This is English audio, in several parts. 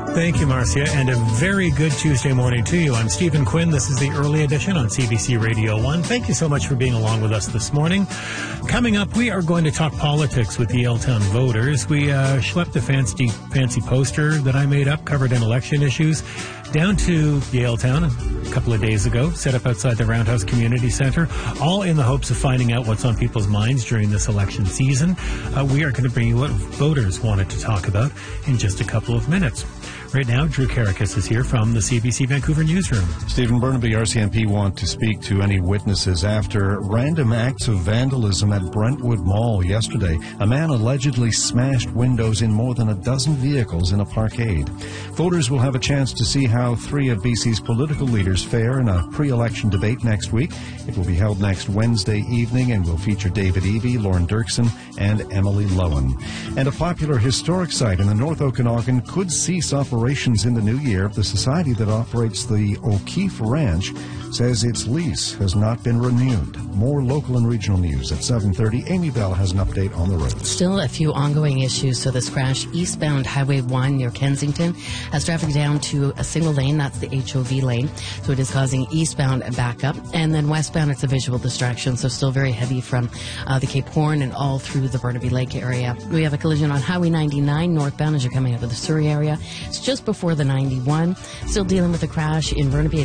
Thank you, Marcia, and a very good Tuesday morning to you. I'm Stephen Quinn. This is the early edition on CBC Radio 1. Thank you so much for being along with us this morning. Coming up, we are going to talk politics with the Yaletown voters. We schlepped a fancy poster that I made up, covered in election issues, down to Yaletown a couple of days ago, set up outside the Roundhouse Community Centre, all in the hopes of finding out what's on people's minds during this election season. We are going to bring you what voters wanted to talk about in just a couple of minutes. Right now, Drew Karakis is here from the CBC Vancouver newsroom. Stephen Burnaby, RCMP, want to speak to any witnesses after random acts of vandalism at Brentwood Mall yesterday. A man allegedly smashed windows in more than a dozen vehicles in a parkade. Voters will have a chance to see how three of BC's political leaders fare in a pre-election debate next week. It will be held next Wednesday evening and will feature David Eby, Lauren Dirksen, and Emily Lowen. And a popular historic site in the North Okanagan could cease operations in the new year. The society that operates the O'Keefe Ranch says its lease has not been renewed. More local and regional news at 7:30. Amy Bell has an update on the road. Still a few ongoing issues. So this crash eastbound Highway 1 near Kensington has traffic down to a single lane. That's the HOV lane. So it is causing eastbound a backup. And then westbound, it's a visual distraction. So still very heavy from the Cape Horn and all through the Burnaby Lake area. We have a collision on Highway 99 northbound as you're coming out of the Surrey area. It's just before the 91. Still dealing with a crash in Burnaby at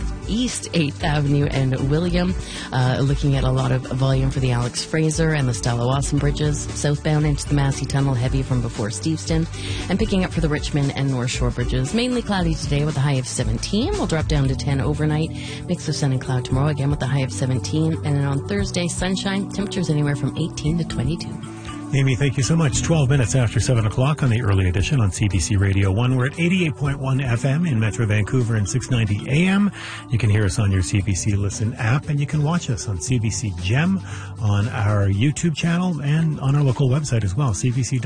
East 8th Avenue and William. Looking at a lot of volume for the Alex Fraser and the Stella Wasson bridges. Southbound into the Massey Tunnel, heavy from before Steveston. And picking up for the Richmond and North Shore bridges. Mainly cloudy today with a high of 17. We'll drop down to 10 overnight. Mix of sun and cloud tomorrow, again with a high of 17. And then on Thursday, sunshine. Temperatures anywhere from 18 to 22. Amy, thank you so much. 12 minutes after 7 o'clock on the early edition on CBC Radio 1. We're at 88.1 FM in Metro Vancouver and 690 AM. You can hear us on your CBC Listen app, and you can watch us on CBC Gem on our YouTube channel and on our local website as well,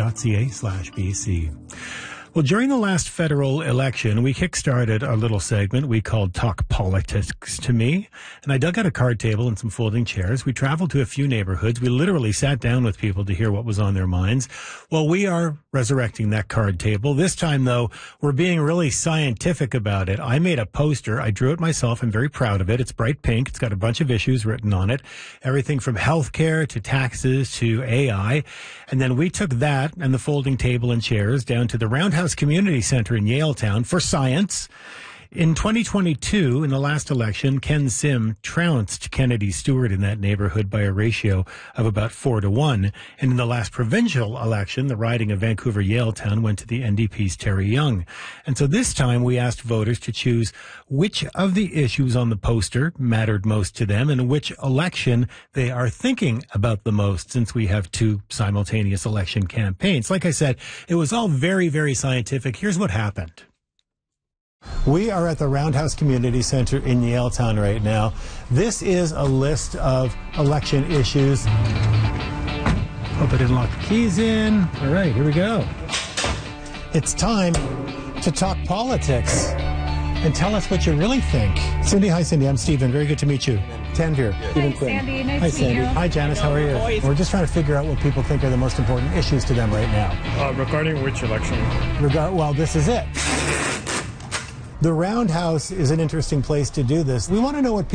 cbc.ca/BC. Well, during the last federal election, we kick-started a little segment we called Talk Politics to Me. And I dug out a card table and some folding chairs. We traveled to a few neighborhoods. We literally sat down with people to hear what was on their minds. Well, we are resurrecting that card table. This time, though, we're being really scientific about it. I made a poster. I drew it myself. I'm very proud of it. It's bright pink. It's got a bunch of issues written on it. Everything from healthcare to taxes to AI. And then we took that and the folding table and chairs down to the Roundhouse Community Centre in Yaletown for science. In 2022, in the last election, Ken Sim trounced Kennedy Stewart in that neighborhood by a ratio of about 4-1. And in the last provincial election, the riding of Vancouver-Yaletown went to the NDP's Terry Young. And so this time we asked voters to choose which of the issues on the poster mattered most to them and which election they are thinking about the most, since we have two simultaneous election campaigns. Like I said, it was all very, very scientific. Here's what happened. We are at the Roundhouse Community Centre in Yaletown right now. This is a list of election issues. Hope I didn't lock the keys in. All right, here we go. It's time to talk politics and tell us what you really think. Cindy, hi Cindy, I'm Stephen. Very good to meet you. Tanvir. Hi Sandy, nice Hi to meet you. Hi Janice, how are you? We're just trying to figure out what people think are the most important issues to them right now. Regarding which election? Well, this is it. The Roundhouse is an interesting place to do this. We want to know what